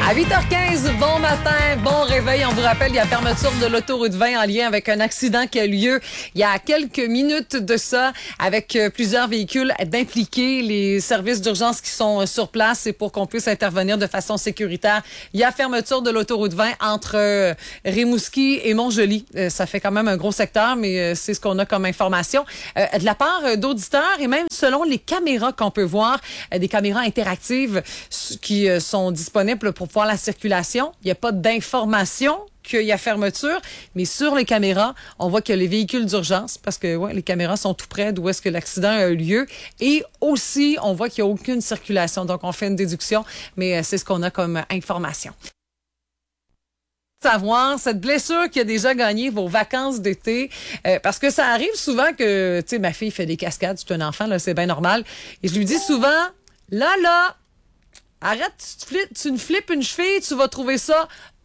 À 8h15, bon matin, bon réveil. On vous rappelle, il y a fermeture de l'autoroute 20 en lien avec un accident qui a lieu il y a quelques minutes de ça, avec plusieurs véhicules d'impliquer les services d'urgence qui sont sur place et pour qu'on puisse intervenir de façon sécuritaire. Il y a fermeture de l'autoroute 20 entre Rimouski et Montjoly. Ça fait quand même un gros secteur, mais c'est ce qu'on a comme information. De la part d'auditeurs et même selon les caméras qu'on peut voir, des caméras interactives qui sont disponibles pour voir la circulation. Il n'y a pas d'information qu'il y a fermeture, mais sur les caméras, on voit que les véhicules d'urgence, parce que les caméras sont tout près d'où est-ce que l'accident a eu lieu, et aussi, on voit qu'il n'y a aucune circulation. Donc, on fait une déduction, mais c'est ce qu'on a comme information. Savoir cette blessure qui a déjà gagné vos vacances d'été, parce que ça arrive souvent que, tu sais, ma fille fait des cascades, c'est un enfant, là, c'est bien normal, et je lui dis souvent, là, arrête, tu me flippes une cheville, tu vas trouver ça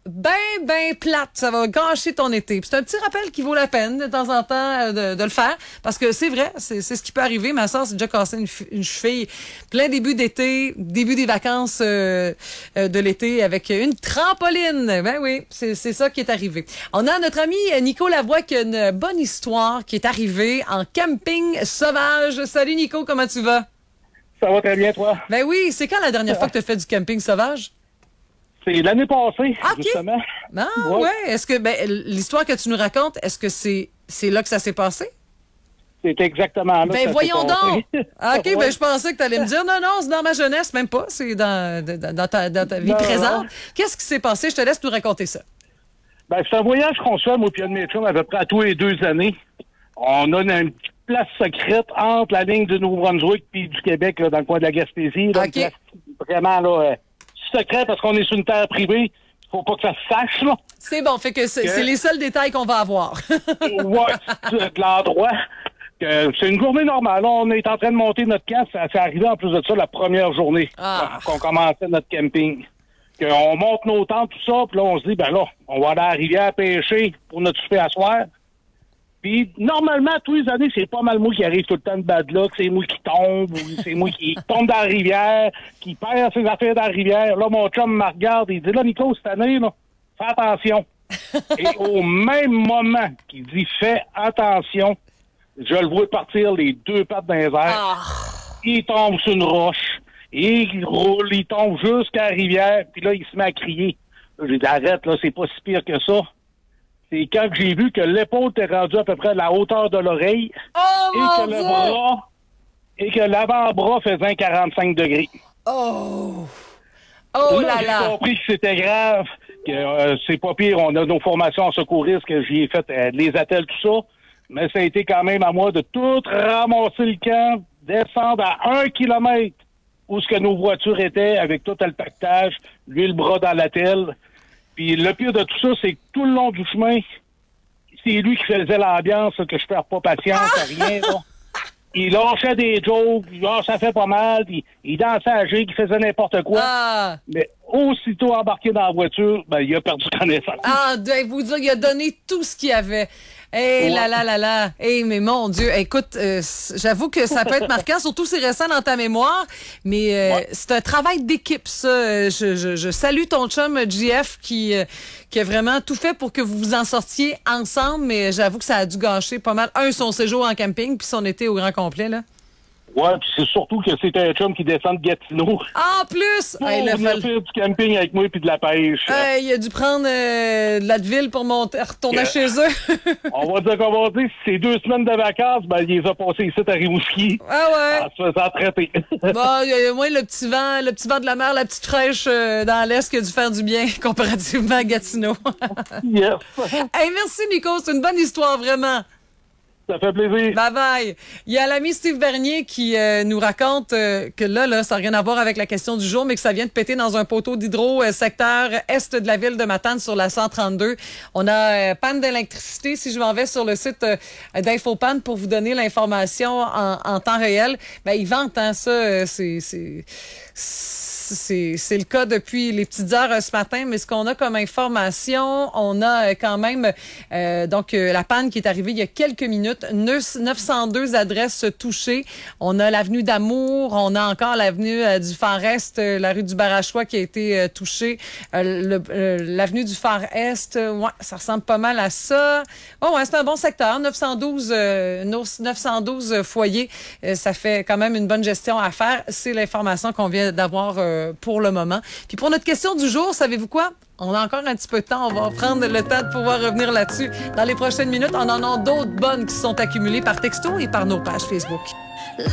ben plate. Ça va gâcher ton été. Puis c'est un petit rappel qui vaut la peine de temps en temps de le faire. Parce que c'est vrai, c'est ce qui peut arriver. Ma soeur s'est déjà cassé une cheville plein début d'été, début des vacances de l'été avec une trampoline. Ben oui, c'est ça qui est arrivé. On a notre ami Nico Lavoie qui a une bonne histoire qui est arrivée en camping sauvage. Salut Nico, comment tu vas? Ça va très bien, toi? Ben oui, c'est quand la dernière fois que tu as fait du camping sauvage? C'est l'année passée, justement. Ah, ouais. Est-ce que, l'histoire que tu nous racontes, est-ce que c'est là que ça s'est passé? C'est exactement là. Ben, voyons donc! Ah, OK, ouais. je pensais que tu allais me dire, non, c'est dans ma jeunesse, même pas. C'est dans ta vie présente. Qu'est-ce qui s'est passé? Je te laisse nous raconter ça. Ben, c'est un voyage qu'on se fait, moi, puis un de mes chums, à peu près à tous les 2 années. On a une petite place secrète entre la ligne du Nouveau-Brunswick puis du Québec, là, dans le coin de la Gaspésie. Là, OK. Vraiment, là, secret parce qu'on est sur une terre privée. Faut pas que ça se sache, là. C'est bon, fait que c'est les seuls détails qu'on va avoir. Ouais, de l'endroit. C'est une journée normale. Là, on est en train de monter notre camp. Ça s'est arrivé en plus de ça la première journée qu'on commençait notre camping. On monte nos tentes, tout ça, puis là, on se dit, ben là, on va aller à la rivière pêcher pour notre souper à soir. Puis, normalement, tous les années, c'est pas mal moi qui arrive tout le temps de bad luck. C'est moi qui tombe, ou c'est moi qui tombe dans la rivière, qui perd ses affaires dans la rivière. Là, mon chum me regarde et il dit, là, Nico, cette année, là, fais attention. Et au même moment qu'il dit, fais attention, je le vois partir les 2 pattes dans les airs. Il tombe sur une roche. Il roule, il tombe jusqu'à la rivière. Puis là, il se met à crier. Là, j'ai dit, arrête, là, c'est pas si pire que ça. C'est quand j'ai vu que l'épaule était rendue à peu près à la hauteur de l'oreille et que l'avant-bras faisait un 45 degrés. Oh Là, j'ai compris que c'était grave, que c'est pas pire. On a nos formations en secourisme, que j'y ai fait les attelles, tout ça. Mais ça a été quand même à moi de tout ramasser le camp, descendre à 1 kilomètre où ce que nos voitures étaient avec tout le pactage, lui le bras dans l'attelle. Puis le pire de tout ça, c'est que tout le long du chemin, c'est lui qui faisait l'ambiance, que je perds pas patience, rien, là. Il lâchait des jokes, ça fait pas mal, puis il dansait à gigue, il faisait n'importe quoi. Mais aussitôt embarqué dans la voiture, ben, il a perdu connaissance. Vous dire, il a donné tout ce qu'il avait. Là. Mais mon Dieu, écoute, j'avoue que ça peut être marquant, surtout si c'est récent dans ta mémoire, mais c'est un travail d'équipe, ça. Je salue ton chum JF qui a vraiment tout fait pour que vous vous en sortiez ensemble, mais j'avoue que ça a dû gâcher pas mal. Son séjour en camping, puis son été au grand complet, là. Ouais, puis c'est surtout que c'est un chum qui descend de Gatineau. En plus! Pour venir faire du camping avec moi puis de la pêche. Il a dû prendre de l'Advil pour retourner chez eux. On va dire qu'on va dire, si c'est 2 semaines de vacances, ben, il les a passées ici à Rimouski. En se faisant traiter. Il y a moins le petit vent de la mer, la petite fraîche dans l'Est qui a dû faire du bien comparativement à Gatineau. Yes. Merci Nico, c'est une bonne histoire, vraiment. Ça fait plaisir. Bye bye. Il y a l'ami Steve Bernier qui nous raconte que là, ça n'a rien à voir avec la question du jour, mais que ça vient de péter dans un poteau d'hydro secteur est de la ville de Matane sur la 132. On a panne d'électricité. Si je m'en vais sur le site d'Infopan pour vous donner l'information en temps réel, ben ils vantent ça. c'est le cas depuis les petites heures ce matin, mais ce qu'on a comme information, on a quand même la panne qui est arrivée il y a quelques minutes. 902 adresses touchées. On a l'avenue d'Amour, on a encore l'avenue du Phare-Est, la rue du Barachois qui a été touchée. L'avenue du Phare-Est, ouais, ça ressemble pas mal à ça. Oh, ouais, c'est un bon secteur. 912 foyers. Ça fait quand même une bonne gestion à faire. C'est l'information qu'on vient d'avoir pour le moment. Puis pour notre question du jour, savez-vous quoi? On a encore un petit peu de temps. On va prendre le temps de pouvoir revenir là-dessus. Dans les prochaines minutes, on en a d'autres bonnes qui sont accumulées par texto et par nos pages Facebook.